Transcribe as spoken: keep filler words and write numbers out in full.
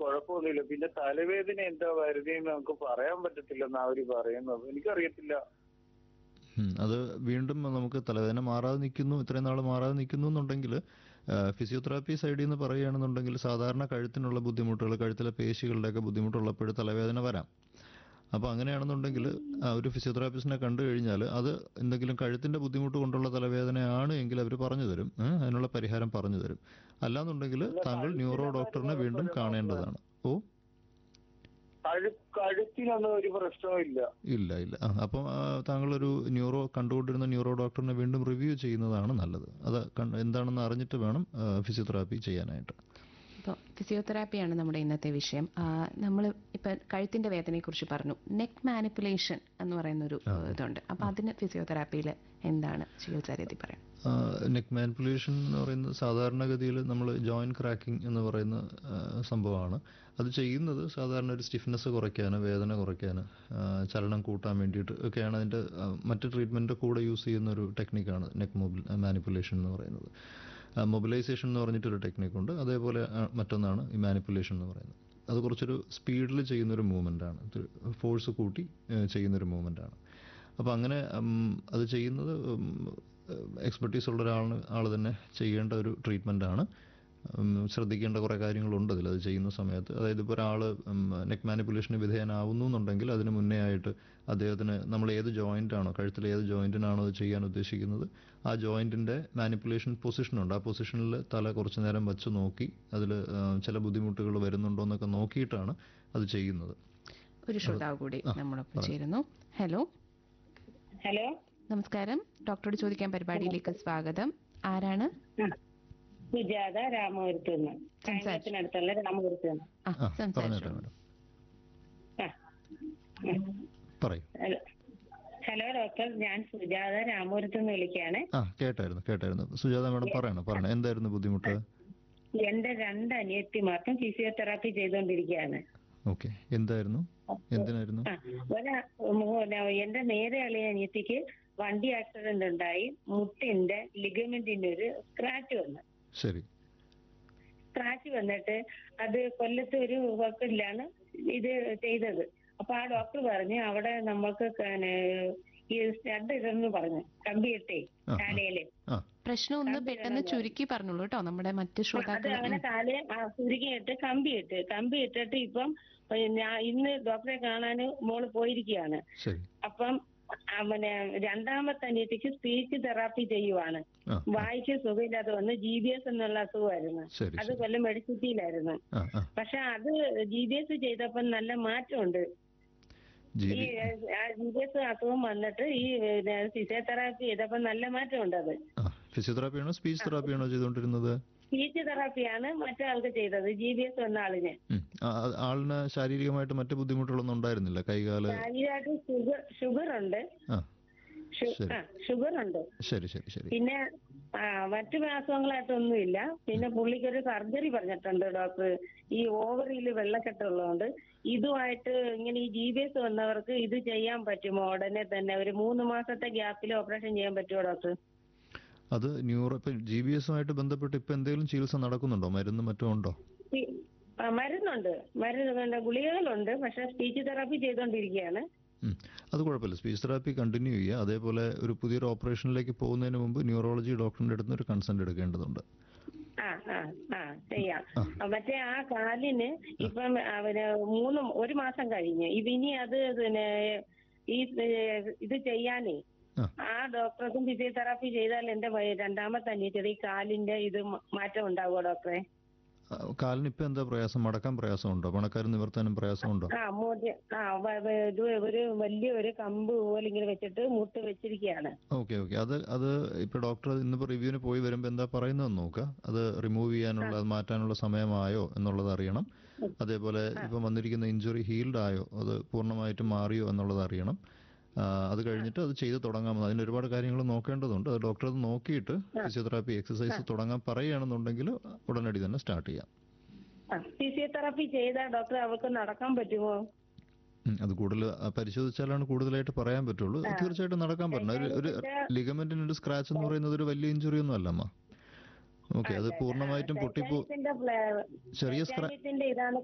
കുഴപ്പമൊന്നുമില്ല. പിന്നെ തലവേദന എന്താ വരുന്നതെന്ന് നമുക്ക് പറയാൻ പറ്റത്തില്ലെന്ന് അവര് പറയുന്നത്. എനിക്കറിയത്തില്ല. ഉം. അത് വീണ്ടും നമുക്ക് തലവേദന മാറാതെ നിൽക്കുന്നു, ഇത്രയും നാൾ മാറാതെ നിൽക്കുന്നു എന്നുണ്ടെങ്കിൽ ഫിസിയോതെറാപ്പി സൈഡിൽ നിന്ന് പറയുകയാണെന്നുണ്ടെങ്കിൽ സാധാരണ കഴുത്തിനുള്ള ബുദ്ധിമുട്ടുകൾ, കഴുത്തിലെ പേശികളുടെയൊക്കെ ബുദ്ധിമുട്ടുള്ളപ്പോൾ തലവേദന വരാം. അപ്പോൾ അങ്ങനെയാണെന്നുണ്ടെങ്കിൽ ഒരു ഫിസിയോതെറാപ്പിസ്റ്റിനെ കണ്ടു കഴിഞ്ഞാൽ അത് എന്തെങ്കിലും കഴുത്തിൻ്റെ ബുദ്ധിമുട്ട് കൊണ്ടുള്ള തലവേദനയാണ് എങ്കിൽ അവർ പറഞ്ഞു തരും, ഏ, അതിനുള്ള പരിഹാരം പറഞ്ഞു തരും. അല്ലാന്നുണ്ടെങ്കിൽ താങ്കൾ ന്യൂറോ ഡോക്ടറിനെ വീണ്ടും കാണേണ്ടതാണ്. ഓ കഴു കഴുത്തിനൊന്നും ഒരു പ്രശ്നവും ഇല്ല. ഇല്ല ഇല്ല ആ, അപ്പം ആ, താങ്കളൊരു ന്യൂറോ കണ്ടുകൊണ്ടിരുന്ന ന്യൂറോ ഡോക്ടറിനെ വീണ്ടും റിവ്യൂ ചെയ്യുന്നതാണ് നല്ലത്. അത് കണ്ട് എന്താണെന്ന് അറിഞ്ഞിട്ട് വേണം ഫിസിയോതെറാപ്പി ചെയ്യാനായിട്ട്. ഇപ്പോൾ ഫിസിയോതെറാപ്പിയാണ് നമ്മുടെ ഇന്നത്തെ വിഷയം. നമ്മൾ ഇപ്പം കഴുത്തിന്റെ വേദനയെക്കുറിച്ച് പറഞ്ഞു. നെക്ക് മാനിപ്പുലേഷൻ എന്ന് പറയുന്നൊരു ഇതുണ്ട്. അപ്പം അതിന് ഫിസിയോതെറാപ്പിയിൽ എന്താണ് ചികിത്സാ രീതി പറയാം? നെക്ക് മാനിപ്പുലേഷൻ എന്ന് പറയുന്നത് സാധാരണഗതിയിൽ നമ്മൾ ജോയിന്റ് ക്രാക്കിംഗ് എന്ന് പറയുന്ന ആ, സംഭവമാണ്. അത് ചെയ്യുന്നത് സാധാരണ ഒരു സ്റ്റിഫ്നെസ് കുറയ്ക്കാൻ, വേദന കുറയ്ക്കാൻ, ആ, ചലനം കൂട്ടാൻ വേണ്ടിയിട്ട് ഒക്കെയാണ്. അതിൻ്റെ ആ, മറ്റ് ട്രീറ്റ്മെൻറ്റ് കൂടെ യൂസ് ചെയ്യുന്ന ഒരു ടെക്നിക്കാണ് നെക്ക് മൊബിൽ മാനിപ്പുലേഷൻ എന്ന് പറയുന്നത്. മൊബിലൈസേഷൻ എന്ന് പറഞ്ഞിട്ടൊരു ടെക്നിക്കുണ്ട്. അതേപോലെ ആ, മറ്റൊന്നാണ് ഈ മാനിപ്പുലേഷൻ എന്ന് പറയുന്നത്. അത് കുറച്ചൊരു സ്പീഡിൽ ചെയ്യുന്നൊരു മൂവ്മെൻറ്റാണ്, ഫോഴ്സ് കൂട്ടി ഏ, ചെയ്യുന്നൊരു മൂവ്മെൻറ്റാണ്. അപ്പോൾ അങ്ങനെ ഉം, അത് ചെയ്യുന്നത് എക്സ്പെർട്ടീസ് ഉള്ള ഒരാളിന് ആൾ തന്നെ ചെയ്യേണ്ട ഒരു ട്രീറ്റ്മെൻറ്റാണ്. ശ്രദ്ധിക്കേണ്ട കുറേ കാര്യങ്ങളുണ്ട് അതിൽ, അത് ചെയ്യുന്ന സമയത്ത്. അതായത് ഇപ്പോൾ ഒരാൾ നെക്ക് മാനിപ്പുലേഷന് വിധേയനാവുന്നു എന്നുണ്ടെങ്കിൽ അതിന് മുന്നേ ആയിട്ട് അദ്ദേഹത്തിന് നമ്മൾ ഏത് ജോയിൻ്റാണോ, കഴുത്തിൽ ഏത് ജോയിൻറ്റിനാണോ അത് ചെയ്യാൻ ഉദ്ദേശിക്കുന്നത് ആ ജോയിൻറ്റിൻ്റെ മാനിപ്പുലേഷൻ പൊസിഷനുണ്ട്. ആ പൊസിഷനിൽ തല കുറച്ച് നേരം വച്ച് നോക്കി അതിൽ ചില ബുദ്ധിമുട്ടുകൾ വരുന്നുണ്ടോ എന്നൊക്കെ നോക്കിയിട്ടാണ് അത് ചെയ്യുന്നത്. ഒരു ശ്രോതാവ് കൂടി നമ്മളൊപ്പം ചേരുന്നു. ഹലോ ഹലോ, നമസ്കാരം. ഡോക്ടറോട് ചോദിക്കാൻ പരിപാടിയിലേക്ക് സ്വാഗതം. ആരാണ്? സുജാത, രാമപുരത്ത് നിന്ന്. കായംകുളത്തിനടുത്തുള്ള രാമപുരത്ത് നിന്ന്. ആ, സംസാരിച്ചോ. പറയൂ. ഹലോ ഡോക്ടർ, ഞാൻ സുജാത രാമപുരത്ത് നിന്ന് വിളിക്കുകയാണ്. ആ, കേട്ടായിരുന്നു കേട്ടായിരുന്നു സുജാത മാഡം. പറയണം പറയണം എന്തായിരുന്നു ബുദ്ധിമുട്ട്? എന്റെ രണ്ട് അനിയത്തിമാർക്കും ഫിസിയോതെറാപ്പി ചെയ്തുകൊണ്ടിരിക്കുകയാണ്. ഓക്കെ, എന്തായിരുന്നു, എന്തിനായിരുന്നു? ഒരാ എന്റെ നേരെ അളിയ അനിയത്തിക്ക് വണ്ടി ആക്സിഡന്റ് ഉണ്ടായി. മുട്ടിന്റെ ലിഗമെന്റിന്റെ ഒരു സ്ക്രാച്ച് വന്നു. ശരി. സ്ക്രാച്ച് വന്നിട്ട് അത് കൊല്ലത്ത് ഒരു ഹോസ്പിറ്റലിലാണ് ഇത് ചെയ്തത്. അപ്പൊ ആ ഡോക്ടർ പറഞ്ഞു അവിടെ നമ്മൾക്ക് ഈ സ്റ്റഡ് ഇതെന്ന് പറഞ്ഞു, കമ്പിയിട്ടേ കാലയില്. പ്രശ്നം ഒന്ന് പെട്ടെന്ന് ചുരുക്കി പറഞ്ഞോളൂ കേട്ടോ, നമ്മുടെ മറ്റു ശ്രോതാക്കൾ. അങ്ങനെ കാലയെ ചുരുക്കിയിട്ട് കമ്പിയിട്ട് കമ്പി ഇട്ടിട്ട് ഇപ്പം ഞാൻ ഇന്ന് ഡോക്ടറെ കാണാൻ മോള് പോയിരിക്കുകയാണ്. അപ്പം പിന്നെ രണ്ടാമത്തെ അനിയത്തിക്ക് സ്പീച്ച് തെറാപ്പി ചെയ്യുവാണ്. വായിക്ക് സുഖമില്ലാതെ വന്ന് ജി ബി എസ് എന്നുള്ള അസുഖമായിരുന്നു. അത് കൊല്ലം മെഡിസിറ്റിയിലായിരുന്നു. പക്ഷെ അത് ജി ബി എസ് ചെയ്തപ്പോ നല്ല മാറ്റമുണ്ട്. ഈ ജി ബി എസ് അസുഖം വന്നിട്ട് ഈ ഫിസിയോതെറാപ്പി ചെയ്തപ്പോ നല്ല മാറ്റമുണ്ട്. അത് ഫിസിയോതെറാപ്പിയാണോ സ്പീച്ച് തെറാപ്പിയാണോ ചെയ്തുകൊണ്ടിരുന്നത്? സ്പീച്ച് തെറാപ്പിയാണ് മറ്റേ ആൾക്ക് ചെയ്തത്, ജി ബി എസ് വന്ന ആളിന്. ആളിന് ശാരീരികമായിട്ട് മറ്റു ബുദ്ധിമുട്ടുകളൊന്നും ഉണ്ടായിരുന്നില്ല? കൈകാല് ശാരീരികമായിട്ട് ഷുഗർ ഷുഗർ ഉണ്ട് ഷുഗർ ഉണ്ട് ശരി ശരി ശരി. പിന്നെ മറ്റു അസുഖങ്ങളായിട്ടൊന്നുമില്ല. പിന്നെ പുള്ളിക്കൊരു സർജറി പറഞ്ഞിട്ടുണ്ട് ഡോക്ടർ, ഈ ഓവറിയിൽ വെള്ളക്കെട്ടുള്ളതുകൊണ്ട്. ഇതുമായിട്ട് ഇങ്ങനെ ഈ ജി ബി എസ് വന്നവർക്ക് ഇത് ചെയ്യാൻ പറ്റുമോ? ഉടനെ തന്നെ ഒരു മൂന്ന് മാസത്തെ ഗ്യാപ്പിൽ ഓപ്പറേഷൻ ചെയ്യാൻ പറ്റുമോ ഡോക്ടർ? അത് ന്യൂറോ ഇപ്പൊ ജി ബി എസുമായിട്ട് ബന്ധപ്പെട്ട് ഇപ്പൊ എന്തെങ്കിലും ചികിത്സ നടക്കുന്നുണ്ടോ? മരുന്ന് മറ്റും ഉണ്ടോ? മരുന്നുണ്ട്, മരുന്ന് ഗുളികകളുണ്ട്. പക്ഷെ സ്പീച്ച് തെറാപ്പി ചെയ്തുകൊണ്ടിരിക്കുകയാണ്. അത് കുഴപ്പമില്ല, സ്പീച്ച് തെറാപ്പി കണ്ടിന്യൂ ചെയ്യുക. അതേപോലെ ഒരു പുതിയൊരു ഓപ്പറേഷനിലേക്ക് പോകുന്നതിന് മുമ്പ് ന്യൂറോളജി ഡോക്ടറിന്റെ അടുത്ത് ഒരു കൺസൾട്ട് എടുക്കേണ്ടതുണ്ട്. ആ ആ ആ ചെയ്യാം. മറ്റേ ആ കാലിന് ഇപ്പം അവന് മൂന്ന് ഒരു മാസം കഴിഞ്ഞ് ഇനി അത് പിന്നെ ഈ ഇത് ചെയ്യാനേ ആ ഡോക്ടർക്കും ഫിസിയോതെറാപ്പി ചെയ്താൽ എന്റെ രണ്ടാമത്തെ അനിയത്തിയുടെ ഈ കാലിന്റെ ഇത് മാറ്റം ഉണ്ടാവുമോ ഡോക്ടറെ? കാലിന് ഇപ്പൊ എന്താ പ്രയാസം? മടക്കാൻ പ്രയാസമുണ്ടോ? പണക്കാരൻ നിവർത്താനും പ്രയാസമുണ്ടോ? ആ ആ ഇത് ഒരു വലിയ ഒരു കമ്പ് പോലെ ഇങ്ങനെ വെച്ചിട്ട് മുട്ട് വെച്ചിരിക്കുകയാണ്. Okay okay. അത് അത് ഇപ്പൊ ഡോക്ടർ ഇന്നിപ്പോ റിവ്യൂവിന് പോയി വരുമ്പോ എന്താ പറയുന്നതെന്ന് നോക്കുക. അത് റിമൂവ് ചെയ്യാനുള്ള, അത് മാറ്റാനുള്ള സമയമായോ എന്നുള്ളത് അറിയണം. അതേപോലെ ഇപ്പൊ വന്നിരിക്കുന്ന ഇഞ്ചുറി ഹീൽഡ് ആയോ, അത് പൂർണ്ണമായിട്ടും മാറിയോ എന്നുള്ളത് അറിയണം. അത് കഴിഞ്ഞിട്ട് അത് ചെയ്ത് തുടങ്ങാമെന്ന്. അതിന് ഒരുപാട് കാര്യങ്ങൾ നോക്കേണ്ടതുണ്ട്. അത് ഡോക്ടർ അത് നോക്കിയിട്ട് ഫിസിയോതെറാപ്പി എക്സസൈസ് തുടങ്ങാൻ പറയുകയാണെന്നുണ്ടെങ്കിൽ ഉടനടി തന്നെ സ്റ്റാർട്ട് ചെയ്യാം. ഫിസിയോതെറാപ്പി ചെയ്താൽ ഡോക്ടർ അവർക്ക് നടക്കാൻ പറ്റുമോ? അത് കൂടുതൽ പരിശോധിച്ചാലാണ് കൂടുതലായിട്ട് പറയാൻ പറ്റുള്ളൂ. തീർച്ചയായിട്ടും നടക്കാൻ പറ്റണം. ഒരു ലിഗമെന്റിന് ഒരു സ്ക്രാച്ച് എന്ന് പറയുന്നത് ഒരു വലിയ ഇഞ്ചുറി ഒന്നും അല്ലമ്മ. ഓക്കെ, അത് പൂർണ്ണമായിട്ടും പൊട്ടിപ്പോ ചെറിയ സ്ക്രാച്ച്